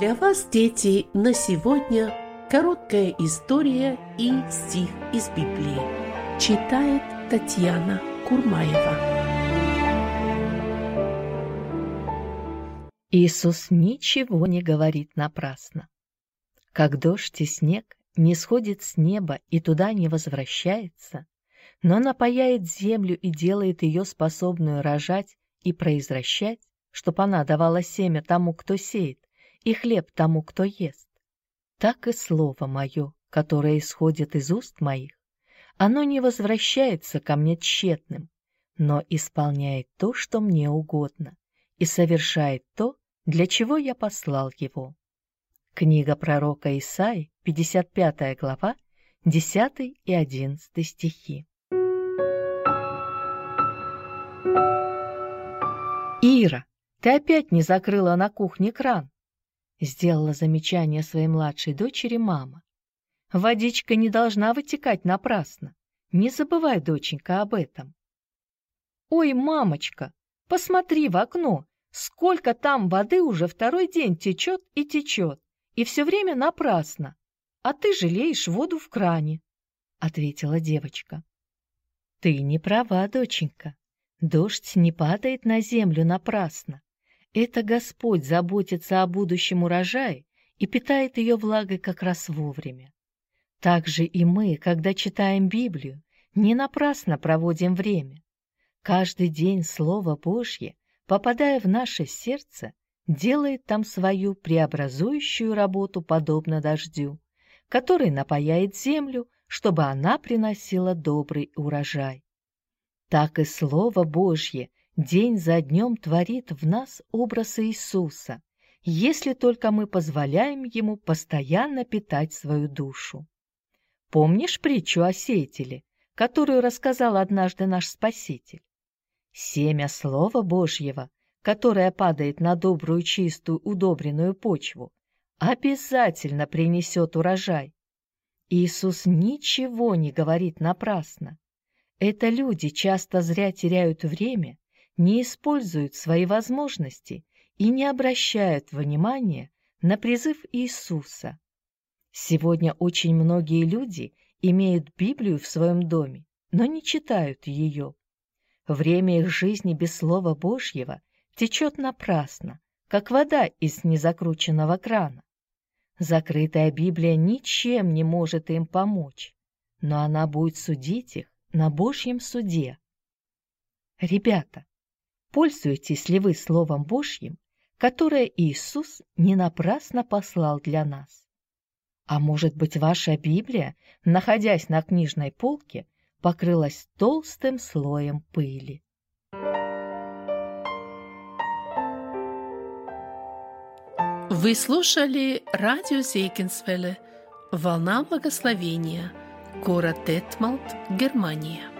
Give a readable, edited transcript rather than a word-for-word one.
Для вас, дети, на сегодня короткая история и стих из Библии. Читает Татьяна Курмаева. Иисус ничего не говорит напрасно. Как дождь и снег не сходит с неба и туда не возвращается, но напояет землю и делает ее способную рожать и произращать, чтоб она давала семя тому, кто сеет, и хлеб тому, кто ест. Так и слово мое, которое исходит из уст моих, оно не возвращается ко мне тщетным, но исполняет то, что мне угодно, и совершает то, для чего я послал его. Книга пророка Исаии, 55 глава, 10 и 11 стихи. «Ира, ты опять не закрыла на кухне кран», — сделала замечание своей младшей дочери мама. «Водичка не должна вытекать напрасно. Не забывай, доченька, об этом». «Ой, мамочка, посмотри в окно, сколько там воды уже второй день течет, и все время напрасно, а ты жалеешь воду в кране», — ответила девочка. «Ты не права, доченька. Дождь не падает на землю напрасно. Это Господь заботится о будущем урожае и питает ее влагой как раз вовремя. Так же и мы, когда читаем Библию, не напрасно проводим время. Каждый день Слово Божье, попадая в наше сердце, делает там свою преобразующую работу подобно дождю, который напояет землю, чтобы она приносила добрый урожай. Так и Слово Божье день за днем творит в нас образ Иисуса, если только мы позволяем Ему постоянно питать свою душу. Помнишь притчу о сеятеле, которую рассказал однажды наш Спаситель? Семя Слова Божьего, которое падает на добрую, чистую, удобренную почву, обязательно принесет урожай. Иисус ничего не говорит напрасно. Это люди часто зря теряют время, не используют свои возможности и не обращают внимания на призыв Иисуса. Сегодня очень многие люди имеют Библию в своем доме, но не читают ее. Время их жизни без Слова Божьего течет напрасно, как вода из незакрученного крана. Закрытая Библия ничем не может им помочь, но она будет судить их на Божьем суде. Ребята, пользуетесь ли вы Словом Божьим, которое Иисус не напрасно послал для нас? А может быть, ваша Библия, находясь на книжной полке, покрылась толстым слоем пыли? Вы слушали радио Зейгенсвелле «Волна благословения», город Детмалт, Германия.